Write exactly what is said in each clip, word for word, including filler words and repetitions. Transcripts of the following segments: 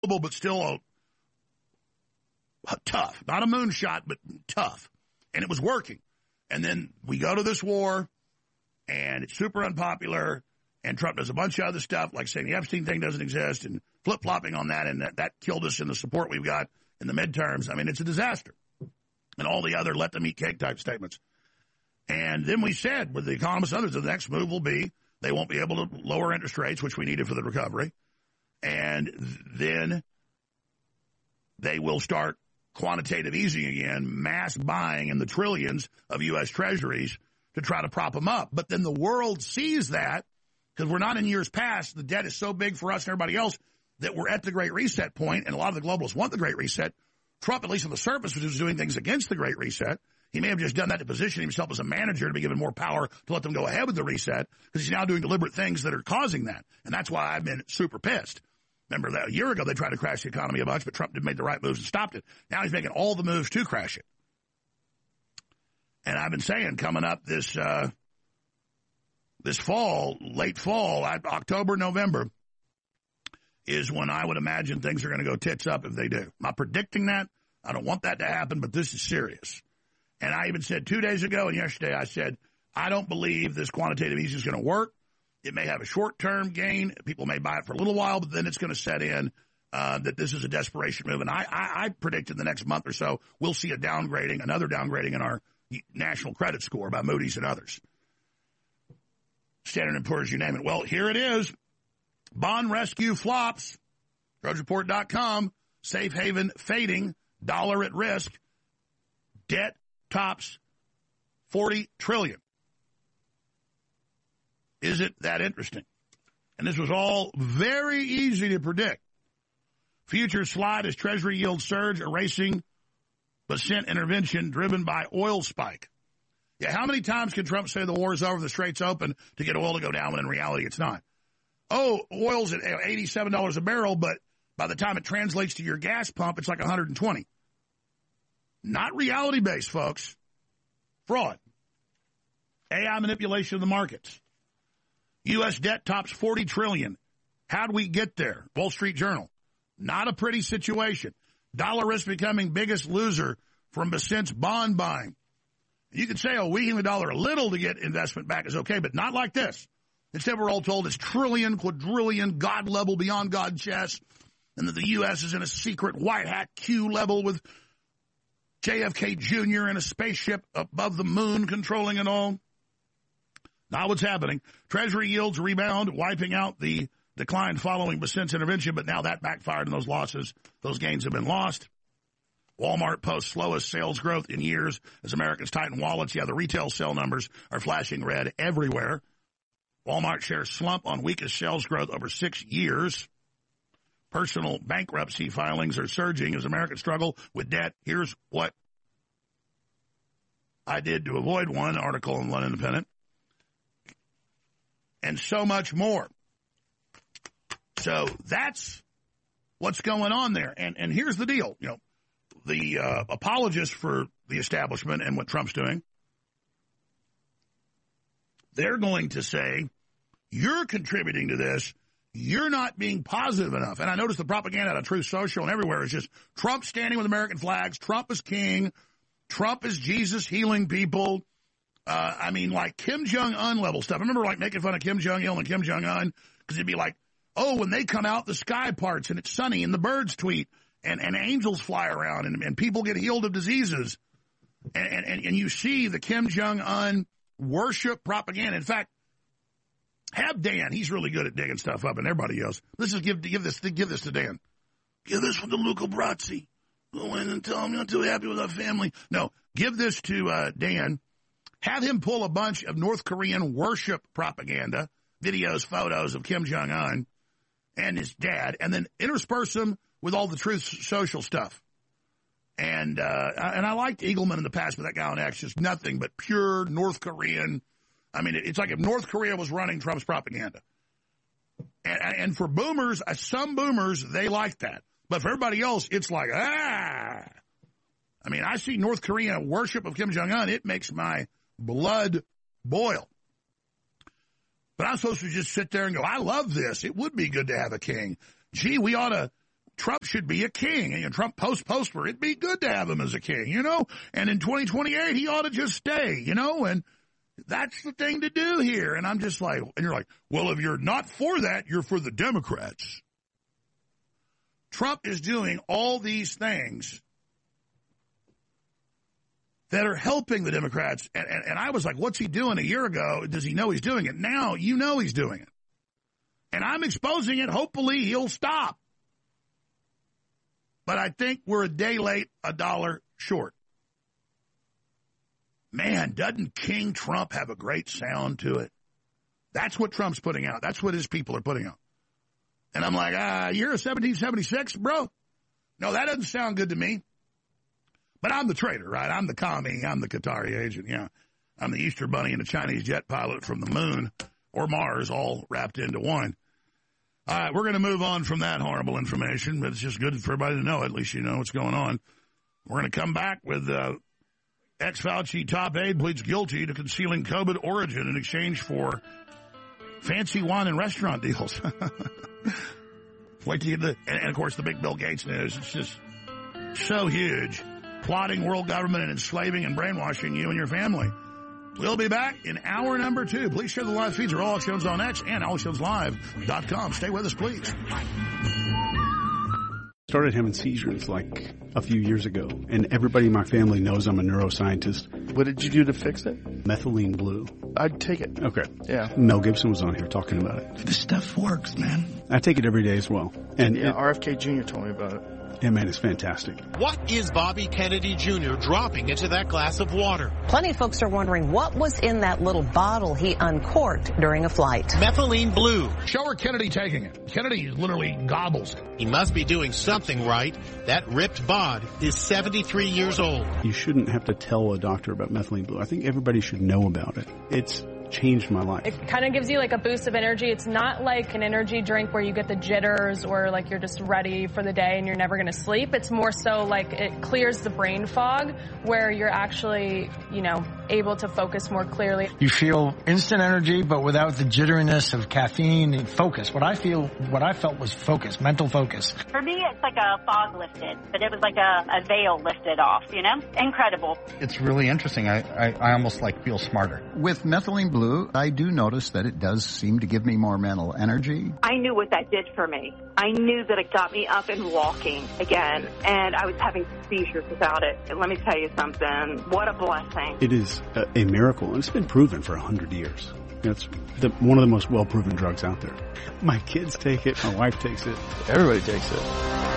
but still a, a tough, not a moonshot, but tough. And it was working. And then we go to this war, and it's super unpopular, and Trump does a bunch of other stuff, like saying the Epstein thing doesn't exist, and flip-flopping on that, and that, that killed us in the support we've got in the midterms. I mean, it's a disaster. And all the other let-them-eat-cake type statements. And then we said, with the economists and others, the next move will be they won't be able to lower interest rates, which we needed for the recovery. And then they will start quantitative easing again, mass buying in the trillions of U S treasuries to try to prop them up. But then the world sees that, because we're not in years past, the debt is so big for us and everybody else that we're at the Great Reset point, and a lot of the globalists want the Great Reset. Trump, at least on the surface, was doing things against the Great Reset. He may have just done that to position himself as a manager to be given more power to let them go ahead with the reset, because he's now doing deliberate things that are causing that. And that's why I've been super pissed. Remember that a year ago they tried to crash the economy a bunch, but Trump did make the right moves and stopped it. Now he's making all the moves to crash it. And I've been saying coming up this uh, this fall, late fall, October, November, is when I would imagine things are going to go tits up if they do. I'm not predicting that. I don't want that to happen, but this is serious. And I even said two days ago and yesterday, I said, I don't believe this quantitative easing is going to work. It may have a short-term gain. People may buy it for a little while, but then it's going to set in uh, that this is a desperation move. And I, I, I predicted the next month or so we'll see a downgrading, another downgrading in our national credit score by Moody's and others. Standard and Poor's, you name it. Well, here it is. Bond rescue flops. Drudge Report dot com. Safe haven fading. Dollar at risk. Debt tops forty trillion dollars. Is it that interesting? And this was all very easy to predict. Futures slide as Treasury yields surge, erasing Bessent intervention driven by oil spike. Yeah, how many times can Trump say the war is over, the strait's open to get oil to go down when in reality it's not? Oh, oil's at eighty-seven dollars a barrel, but by the time it translates to your gas pump, it's like one hundred twenty. Not reality-based, folks. Fraud. A I manipulation of the markets. U S debt tops forty trillion dollars. How'd we get there? Wall Street Journal. Not a pretty situation. Dollar risk becoming biggest loser from Bessent's bond buying. You could say, oh, weakening the dollar a little to get investment back is okay, but not like this. Instead, we're all told it's trillion, quadrillion, God level, beyond God chess, and that the U S is in a secret white hat Q level with J F K Junior in a spaceship above the moon controlling it all. Not what's happening. Treasury yields rebound, wiping out the decline following Bessent's intervention, but now that backfired and those losses, those gains have been lost. Walmart posts slowest sales growth in years as Americans tighten wallets. Yeah, the retail sale numbers are flashing red everywhere. Walmart shares slump on weakest sales growth over six years. Personal bankruptcy filings are surging as Americans struggle with debt. Here's what I did to avoid one, article in London Independent. And so much more. So that's what's going on there. And and here's the deal. You know, the uh, apologists for the establishment and what Trump's doing, they're going to say, you're contributing to this. You're not being positive enough. And I notice the propaganda out of Truth Social and everywhere is just Trump standing with American flags. Trump is king. Trump is Jesus healing people. Uh, I mean, like Kim Jong-un level stuff. I remember like making fun of Kim Jong-il and Kim Jong-un because it'd be like, oh, when they come out, the sky parts and it's sunny and the birds tweet and, and angels fly around and, and people get healed of diseases. And, and, and you see the Kim Jong-un worship propaganda. In fact, have Dan. He's really good at digging stuff up and everybody else. Let's just give, give this, give this to Dan. Give this one to Luca Brazzi. Go in and tell him you're not too happy with our family. No, give this to uh, Dan. Have him pull a bunch of North Korean worship propaganda, videos, photos of Kim Jong-un and his dad, and then intersperse them with all the Truth Social stuff. And uh, and I liked Eagleman in the past, but that guy on X is nothing but pure North Korean. I mean, it's like if North Korea was running Trump's propaganda. And, and for boomers, uh, some boomers, they like that. But for everybody else, it's like, ah. I mean, I see North Korean worship of Kim Jong-un. It makes my blood boil. But I'm supposed to just sit there and go, I love this. It would be good to have a king. Gee, we ought to Trump should be a king. And you know, Trump post-Postler, it'd be good to have him as a king, you know? And in twenty twenty-eight, he ought to just stay, you know? And that's the thing to do here. And I'm just like, and you're like, well, if you're not for that, you're for the Democrats. Trump is doing all these things that are helping the Democrats. And, and, and I was like, what's he doing a year ago? Does he know he's doing it? Now you know he's doing it. And I'm exposing it. Hopefully he'll stop. But I think we're a day late, a dollar short. Man, doesn't King Trump have a great sound to it? That's what Trump's putting out. That's what his people are putting out. And I'm like, ah, you're a seventeen seventy-six, bro? No, that doesn't sound good to me. But I'm the traitor, right? I'm the commie. I'm the Qatari agent, yeah. I'm the Easter Bunny and the Chinese jet pilot from the moon or Mars all wrapped into one. All right, we're going to move on from that horrible information, but it's just good for everybody to know. At least you know what's going on. We're going to come back with uh, ex-Fauci top aide pleads guilty to concealing COVID origin in exchange for fancy wine and restaurant deals. Wait till you get the, and, and, of course, the big Bill Gates news. It's just so huge. Plotting world government and enslaving and brainwashing you and your family. We'll be back in hour number two. Please share the live feeds or Alex Jones on X and alex jones live dot com. Stay with us, please. Started having seizures like a few years ago, and everybody in my family knows I'm a neuroscientist. What did you do to fix it? Methylene blue. I'd take it. Okay. Yeah. Mel Gibson was on here talking about it. This stuff works, man. I take it every day as well. And yeah, it, R F K Junior told me about it. Yeah, man, it's fantastic. What is Bobby Kennedy Junior dropping into that glass of water? Plenty of folks are wondering what was in that little bottle he uncorked during a flight. Methylene blue. Show her Kennedy taking it. Kennedy literally gobbles it. He must be doing something right. That ripped bod is seventy-three years old. You shouldn't have to tell a doctor about methylene blue. I think everybody should know about it. It's changed my life. It kind of gives you like a boost of energy. It's not like an energy drink where you get the jitters or like you're just ready for the day and you're never going to sleep. It's more so like it clears the brain fog where you're actually, you know, able to focus more clearly. You feel instant energy, but without the jitteriness of caffeine and focus. What I feel, what I felt was focus, mental focus. For me, it's like a fog lifted, but it was like a, a veil lifted off, you know? Incredible. It's really interesting. I, I, I almost like feel smarter. With methylene blue, I do notice that it does seem to give me more mental energy. I knew what that did for me. I knew that it got me up and walking again, and I was having seizures without it. And let me tell you something, what a blessing. It is a, a miracle, and it's been proven for a hundred years. It's the, one of the most well-proven drugs out there. My kids take it, my wife takes it. Everybody takes it.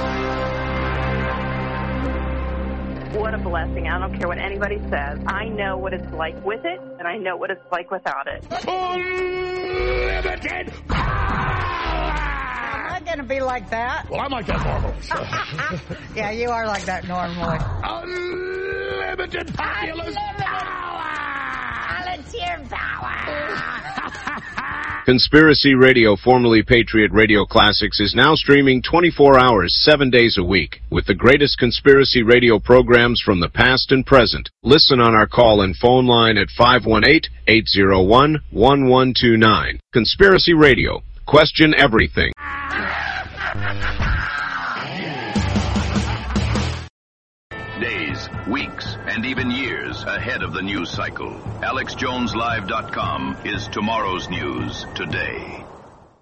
What a blessing. I don't care what anybody says. I know what it's like with it, and I know what it's like without it. Unlimited power! I'm not going to be like that. Well, I'm like that normally. So. Yeah, you are like that normally. Unlimited populous power! Volunteer power! Conspiracy Radio, formerly Patriot Radio Classics, is now streaming twenty-four hours, seven days a week, with the greatest conspiracy radio programs from the past and present. Listen on our call and phone line at five one eight, eight zero one, one one two nine. Conspiracy Radio. Question everything. Days, weeks, and even years ahead of the news cycle. alex jones live dot com is tomorrow's news today.